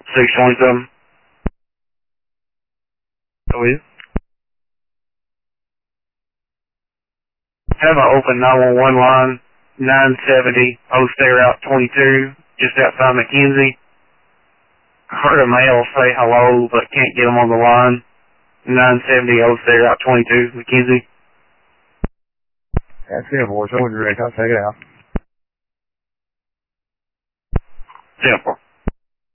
627. Oh, yeah? Have an open 911 line, 970, Ostea Route 22, just outside McKenzie. I heard a male say hello, but can't get him on the line. 970, Ostea Route 22, McKenzie. That's it, boys. When you're ready, I'll take it out. 10-4.